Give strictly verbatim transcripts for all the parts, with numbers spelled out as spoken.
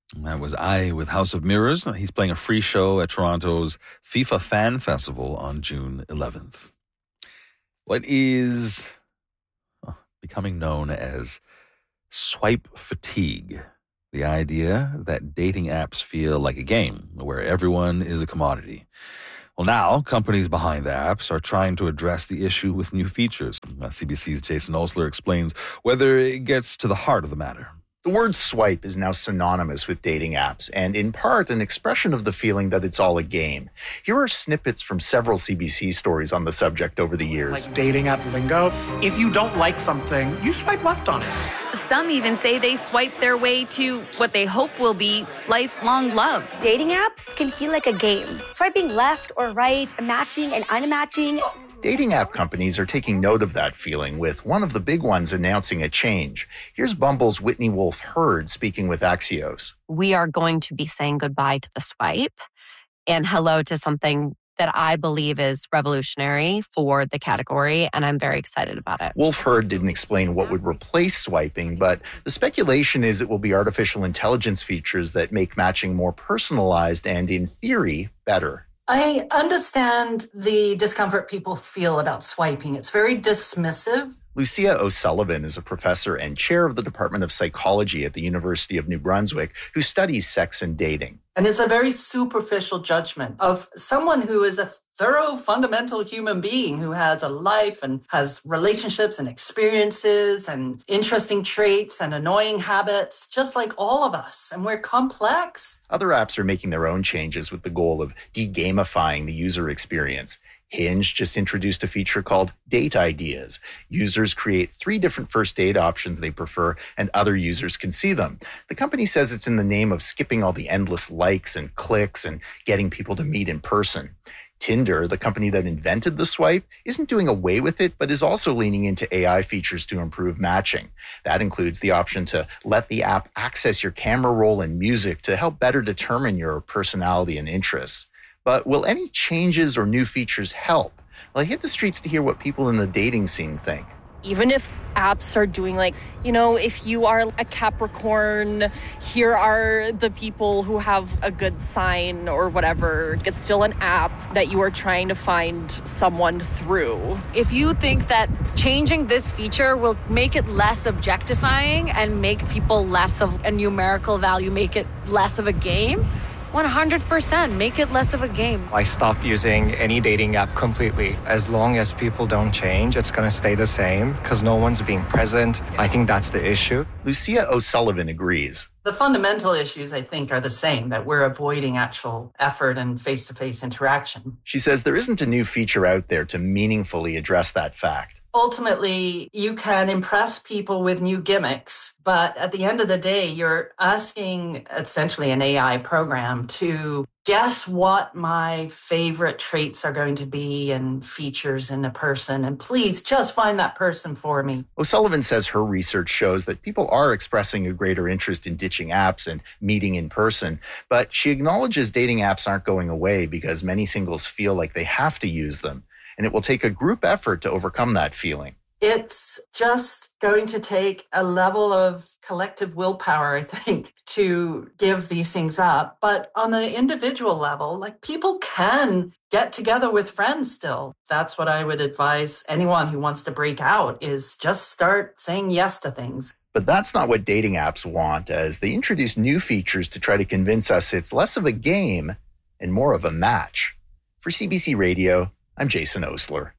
That was I with House of Mirrors. He's playing a free show at Toronto's FIFA Fan Festival on June eleventh. What is becoming known as swipe fatigue? The idea that dating apps feel like a game where everyone is a commodity. Well, now companies behind the apps are trying to address the issue with new features. C B C's Jason Osler explains whether it gets to the heart of the matter. The word swipe is now synonymous with dating apps, and in part an expression of the feeling that it's all a game. Here are snippets from several C B C stories on the subject over the years. Like dating app lingo, if you don't like something, you swipe left on it. Some even say they swipe their way to what they hope will be lifelong love. Dating apps can feel like a game. Swiping left or right, matching and unmatching. Dating app companies are taking note of that feeling, with one of the big ones announcing a change. Here's Bumble's Whitney Wolfe Herd speaking with Axios. We are going to be saying goodbye to the swipe and hello to something that I believe is revolutionary for the category, and I'm very excited about it. Wolfe Herd didn't explain what would replace swiping, but the speculation is it will be artificial intelligence features that make matching more personalized and, in theory, better. I understand the discomfort people feel about swiping. It's very dismissive. Lucia O'Sullivan is a professor and chair of the Department of Psychology at the University of New Brunswick who studies sex and dating. And it's a very superficial judgment of someone who is a thorough, fundamental human being who has a life and has relationships and experiences and interesting traits and annoying habits, just like all of us. And we're complex. Other apps are making their own changes with the goal of de-gamifying the user experience. Hinge just introduced a feature called Date Ideas. Users create three different first date options they prefer, and other users can see them. The company says it's in the name of skipping all the endless likes and clicks and getting people to meet in person. Tinder, the company that invented the swipe, isn't doing away with it, but is also leaning into A I features to improve matching. That includes the option to let the app access your camera roll and music to help better determine your personality and interests. But will any changes or new features help? Well, I hit the streets to hear what people in the dating scene think. Even if apps are doing like, you know, if you are a Capricorn, here are the people who have a good sign or whatever. It's still an app that you are trying to find someone through. If you think that changing this feature will make it less objectifying and make people less of a numerical value, make it less of a game, one hundred percent. Make it less of a game. I stopped using any dating app completely. As long as people don't change, it's going to stay the same because no one's being present. I think that's the issue. Lucia O'Sullivan agrees. The fundamental issues, I think, are the same, that we're avoiding actual effort and face-to-face interaction. She says there isn't a new feature out there to meaningfully address that fact. Ultimately, you can impress people with new gimmicks, but at the end of the day, you're asking essentially an A I program to guess what my favorite traits are going to be and features in a person, and please just find that person for me. O'Sullivan says her research shows that people are expressing a greater interest in ditching apps and meeting in person, but she acknowledges dating apps aren't going away because many singles feel like they have to use them. And it will take a group effort to overcome that feeling. It's just going to take a level of collective willpower, I think, to give these things up. But on the individual level, like people can get together with friends still. That's what I would advise anyone who wants to break out is just start saying yes to things. But that's not what dating apps want, as they introduce new features to try to convince us it's less of a game and more of a match. For C B C Radio, I'm Jason Osler.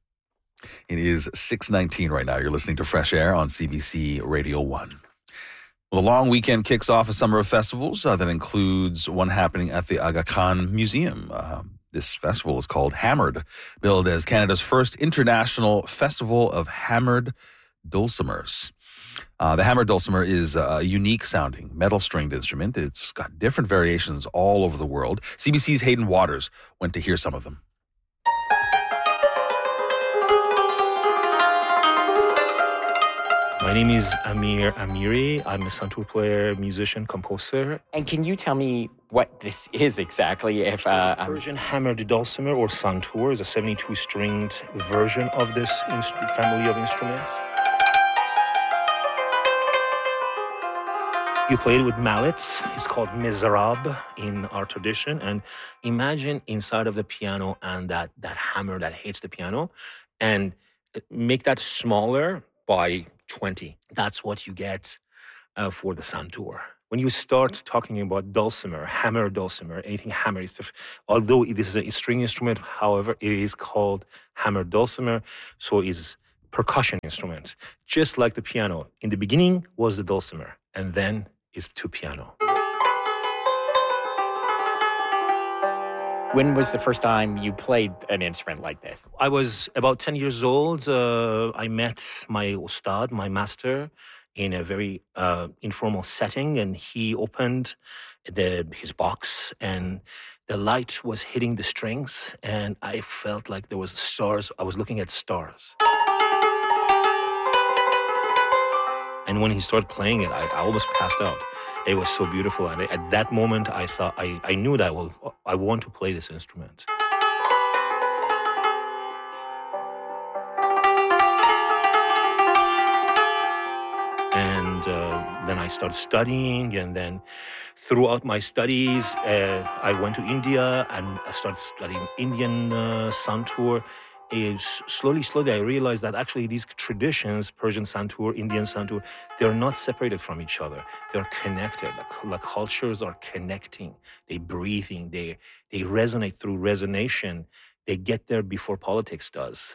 It is six nineteen right now. You're listening to Fresh Air on C B C Radio one. Well, the long weekend kicks off a summer of festivals uh, that includes one happening at the Aga Khan Museum. Uh, this festival is called Hammered, billed as Canada's first international festival of hammered dulcimers. Uh, the hammered dulcimer is a unique sounding metal stringed instrument. It's got different variations all over the world. C B C's Hayden Waters went to hear some of them. My name is Amir Amiri. I'm a santur player, musician, composer. And can you tell me what this is exactly? If uh, I'm... Persian hammered dulcimer or santur is a seventy-two stringed version of this inst- family of instruments. You play it with mallets. It's called mizrab in our tradition. And imagine inside of the piano and that, that hammer that hits the piano, and make that smaller by twenty. That's what you get uh, for the santur. When you start talking about dulcimer, hammer dulcimer, anything hammer, is the, although this is a string instrument, however, it is called hammer dulcimer, so it is percussion instrument. Just like the piano. In the beginning was the dulcimer, and then is to piano. When was the first time you played an instrument like this? I was about ten years old. Uh, I met my ustad, my master, in a very uh, informal setting, and he opened the, his box, and the light was hitting the strings, and I felt like there was stars. I was looking at stars. And when he started playing it, I, I almost passed out. It was so beautiful. And at that moment, I thought, I, I knew that well, I want to play this instrument. And uh, then I started studying. And then throughout my studies, uh, I went to India and I started studying Indian uh, santur. Is slowly, slowly, I realized that actually these traditions, Persian santur, Indian santur, they're not separated from each other. They're connected. Like, like cultures are connecting. They're breathing. They they resonate through resonation. They get there before politics does.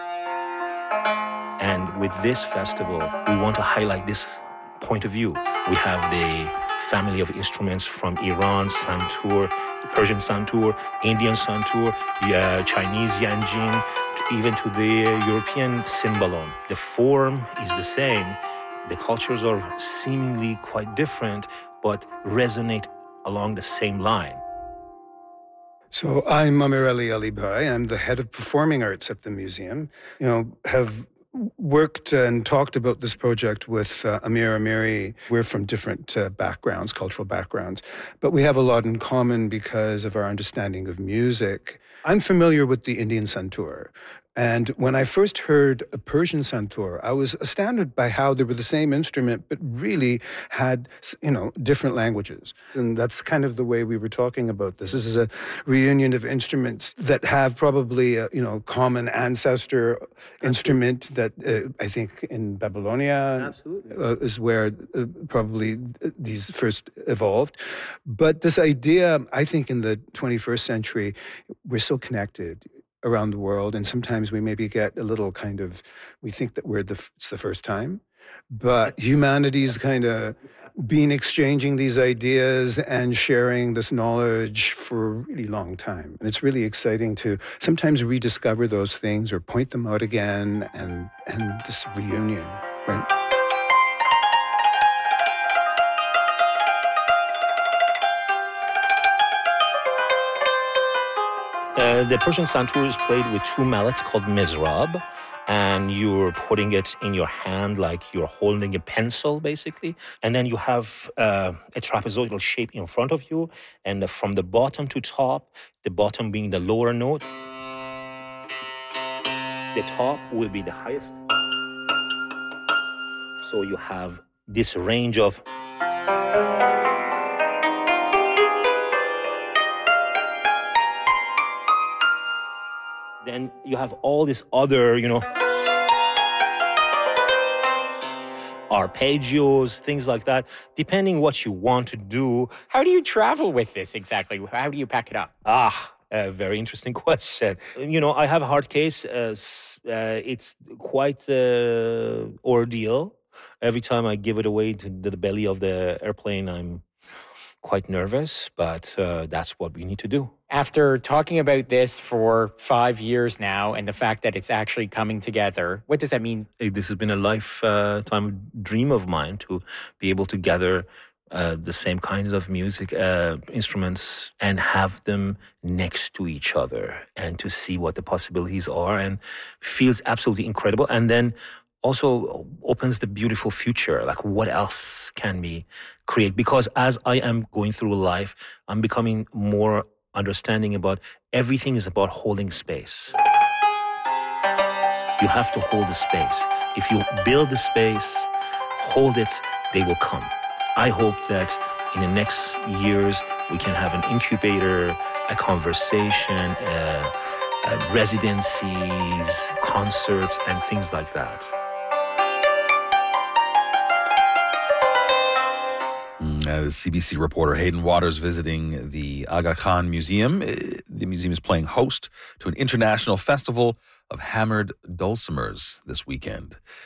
And with this festival, we want to highlight this point of view. We have the family of instruments from Iran, santur, Persian santur, Indian santur, uh, Chinese yanjing, even to the European cymbalom. The form is the same. The cultures are seemingly quite different, but resonate along the same line. So I'm Amir Ali Alibhai. I'm the head of performing arts at the museum. You know, have worked and talked about this project with uh, Amir Amiri. We're from different uh, backgrounds, cultural backgrounds, but we have a lot in common because of our understanding of music. I'm familiar with the Indian santur. And when I first heard a Persian santur, I was astounded by how they were the same instrument, but really had, you know, different languages. And that's kind of the way we were talking about this. This is a reunion of instruments that have probably a, you know, common ancestor Absolutely. Instrument that uh, I think in Babylonia uh, is where uh, probably these first evolved. But this idea, I think in the twenty-first century, we're so connected around the world, and sometimes we maybe get a little kind of, we think that we're the, it's the first time, but humanity's kind of been exchanging these ideas and sharing this knowledge for a really long time. And it's really exciting to sometimes rediscover those things or point them out again, and, and this reunion, right? Uh, the Persian santur is played with two mallets called mizrab, and you're putting it in your hand like you're holding a pencil, basically. And then you have uh, a trapezoidal shape in front of you, and the, from the bottom to top, the bottom being the lower note, the top will be the highest. So you have this range of then you have all this other, you know, arpeggios, things like that, depending what you want to do. How do you travel with this exactly? How do you pack it up? Ah, a very interesting question. You know, I have a hard case. Uh, uh, it's quite an uh, ordeal. Every time I give it away to the belly of the airplane, I'm quite nervous, but uh, that's what we need to do. After talking about this for five years now and the fact that it's actually coming together, what does that mean? This has been a lifetime dream of mine to be able to gather uh, the same kinds of music uh, instruments and have them next to each other and to see what the possibilities are, and feels absolutely incredible. And then also opens the beautiful future, like what else can we create? Because as I am going through life, I'm becoming more understanding about everything is about holding space. You have to hold the space. If you build the space, hold it, they will come. I hope that in the next years, we can have an incubator, a conversation, uh, uh, residencies, concerts, and things like that. Uh, the C B C reporter Hayden Waters visiting the Aga Khan Museum. The museum is playing host to an international festival of hammered dulcimers this weekend.